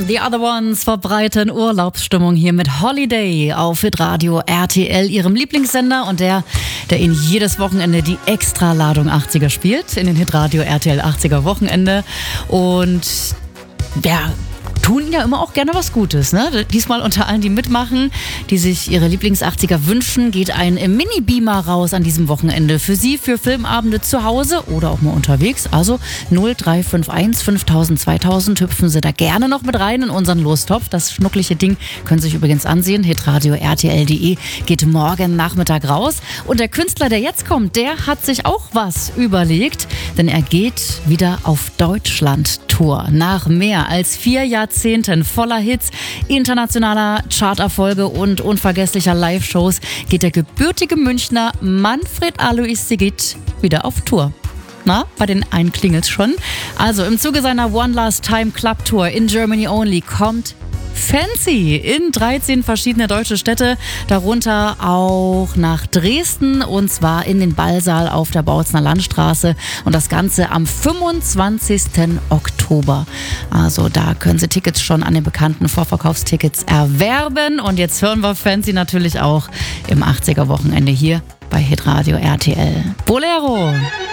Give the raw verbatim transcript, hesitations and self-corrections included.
The Other Ones verbreiten Urlaubsstimmung hier mit Holiday auf Hitradio R T L, ihrem Lieblingssender und der, der Ihnen jedes Wochenende die Extraladung achtziger spielt, in den Hitradio R T L achtziger Wochenende. Und ja, tun ja immer auch gerne was Gutes, ne? Diesmal unter allen, die mitmachen, die sich ihre Lieblings-achtziger wünschen, geht ein Mini-Beamer raus an diesem Wochenende. Für Sie, für Filmabende zu Hause oder auch mal unterwegs. Also null drei fünf eins fünftausend zweitausend hüpfen Sie da gerne noch mit rein in unseren Lostopf. Das schnuckliche Ding können Sie sich übrigens ansehen. hitradio R T L punkt de geht morgen Nachmittag raus. Und der Künstler, der jetzt kommt, der hat sich auch was überlegt, denn er geht wieder auf Deutschland-Tour. Nach mehr als vier Jahrzehnten voller Hits, internationaler Charterfolge und unvergesslicher Live-Shows geht der gebürtige Münchner Manfred Alois Sigit wieder auf Tour. Na, bei den einen klingelt's schon. Also im Zuge seiner One Last Time Club Tour in Germany Only kommt Fancy in dreizehn verschiedene deutsche Städte, darunter auch nach Dresden und zwar in den Ballsaal auf der Bautzner Landstraße und das Ganze am fünfundzwanzigsten Oktober. Also da können Sie Tickets schon an den bekannten Vorverkaufstickets erwerben und jetzt hören wir Fancy natürlich auch im achtziger Wochenende hier bei Hitradio R T L. Bolero!